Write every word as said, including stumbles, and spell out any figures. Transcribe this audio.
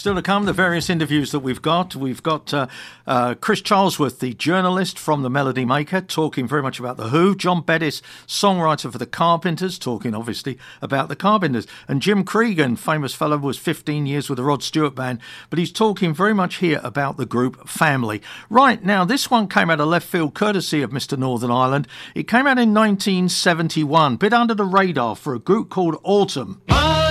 still to come, the various interviews that we've got. We've got uh, uh, Chris Charlesworth, the journalist from The Melody Maker, talking very much about The Who. John Bettis, songwriter for The Carpenters, talking obviously about The Carpenters. And Jim Cregan, famous fellow, was fifteen years with the Rod Stewart Band, but he's talking very much here about the group Family. Right, now this one came out of left field, courtesy of Mister Northern Ireland. It came out in nineteen seventy-one, bit under the radar for a group called Autumn.